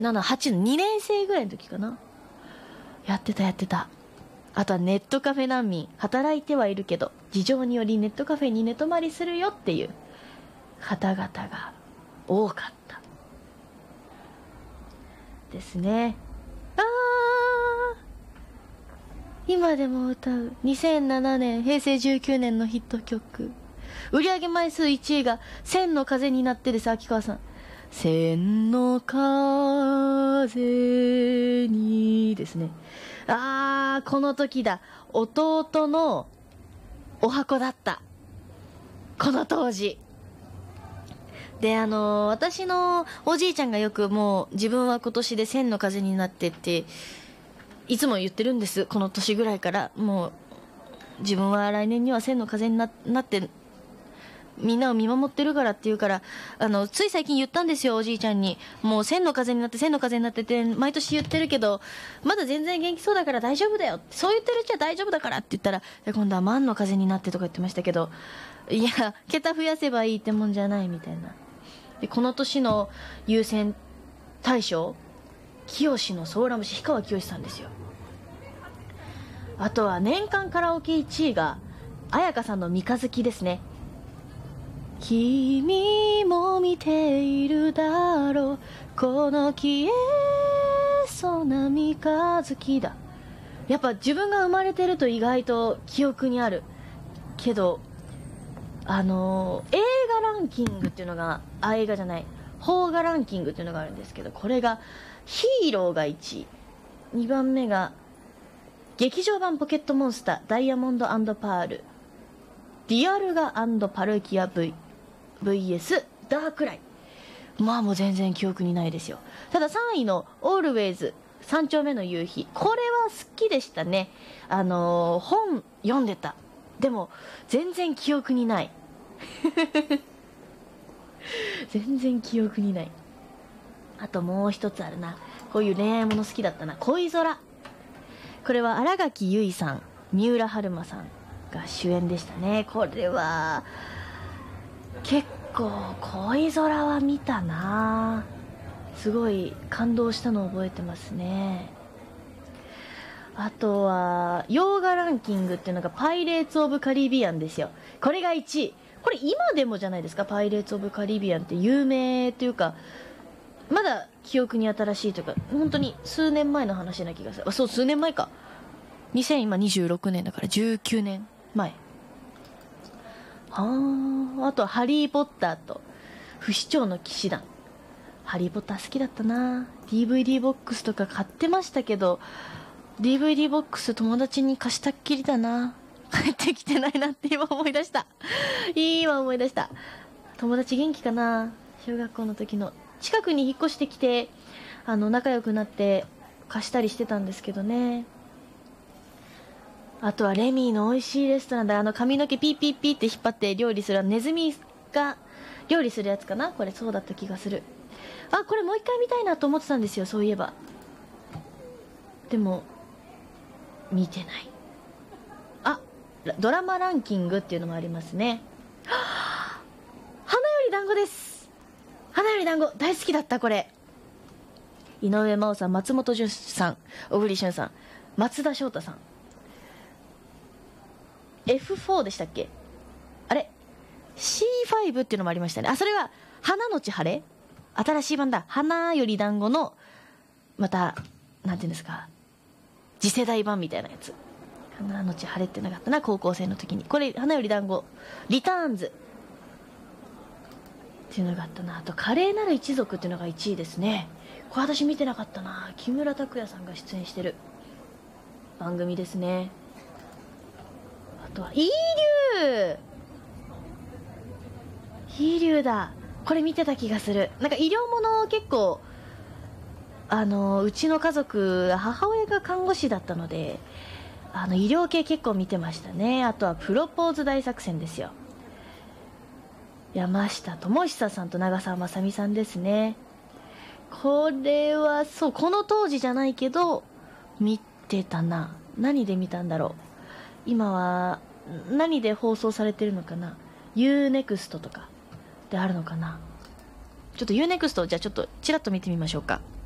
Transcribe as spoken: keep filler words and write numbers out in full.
なな、はちのにねん生ぐらいの時かな。やってたやってた。あとはネットカフェ難民。働いてはいるけど、事情によりネットカフェに寝泊まりするよっていう方々が多かったですね。あー、今でも歌うにせんななねん、へいせいじゅうきゅうねんのヒット曲。売上枚数いちいが千の風になってです。秋川さん。千の風にですね。あー、この時だ。弟のお箱だった。この当時。で、あのー、私のおじいちゃんがよくもう自分は今年で千の風になってっていつも言ってるんです。この年ぐらいからもう自分は来年には千の風に な, なってみんなを見守ってるからって言うから、あのつい最近言ったんですよ、おじいちゃんに。もう千の風になって千の風になってって毎年言ってるけどまだ全然元気そうだから大丈夫だよ、そう言ってるうちは大丈夫だからって言ったら、今度は万の風になってとか言ってましたけど、いや桁増やせばいいってもんじゃないみたいな。でこの年の優先大賞、清のソーラムシ氷川きよしさんですよ。あとは年間カラオケいちいが彩香さんの三日月ですね。君も見ているだろうこの消えそうな三日月だ。やっぱ自分が生まれてると意外と記憶にあるけど、あのー、映画ランキングっていうのが、あ、映画じゃない邦画ランキングっていうのがあるんですけど、これがヒーローがいちい、にばんめが劇場版ポケットモンスターダイヤモンド&パール、ディアルガ&パルキア Vブイエス ダークライ。まあもう全然記憶にないですよ。たださんいのオールウェイズ三丁目の夕日、これは好きでしたね。あのー、本読んでた。でも全然記憶にない全然記憶にない。あともう一つあるな、こういう恋愛もの好きだったな、恋空。これは新垣結衣さん、三浦春馬さんが主演でしたね。これは結構恋空は見たな、すごい感動したのを覚えてますね。あとは洋画ランキングっていうのがパイレーツ・オブ・カリビアンですよ。これがいちい。これ今でもじゃないですか。パイレーツ・オブ・カリビアンって有名っていうか、まだ記憶に新しいというか、本当に数年前の話な気がする。あ、そう、数年前か。にせんにじゅうろくねんだからじゅうきゅうねんまえ。はあ、あとはハリー・ポッターと不死鳥の騎士団。ハリー・ポッター好きだったな。 ディーブイディー ボックスとか買ってましたけど、 ディーブイディー ボックス友達に貸したっきりだな。帰ってきてないなって今思い出した。今思い出した。友達元気かな。小学校の時の近くに引っ越してきて、あの仲良くなって貸したりしてたんですけどね。あとはレミーの美味しいレストランで、あの髪の毛ピーピーピーって引っ張って料理するネズミが料理するやつかな。これそうだった気がする。あ、これもう一回見たいなと思ってたんですよ、そういえば。でも見てない。あ、ドラマランキングっていうのもありますね。花より団子です。花より団子大好きだった。これ井上真央さん、松本潤さん、小栗旬さん、松田翔太さん。 エフフォー でしたっけ。あれ シーファイブ っていうのもありましたね。あ、それは花のち晴れ、新しい版だ。花より団子のまたなんていうんですか、次世代版みたいなやつ。花のち晴れってなかったな、高校生の時に。これ花より団子リターンズっていうのがあったな。あと華麗なる一族っていうのがいちいですね。これ私見てなかったな。木村拓哉さんが出演してる番組ですね。あとはイーリュウ、イーリュウだ。これ見てた気がする。なんか医療もの結構、あのうちの家族母親が看護師だったので、あの医療系結構見てましたね。あとはプロポーズ大作戦ですよ。山下智久さんと長澤まさみさんですね。これはそう、この当時じゃないけど見てたな。何で見たんだろう。今は何で放送されてるのかな。 ユーネクスト とかであるのかな。ちょっと ユーネクスト じゃあちょっとちらっと見てみましょうか。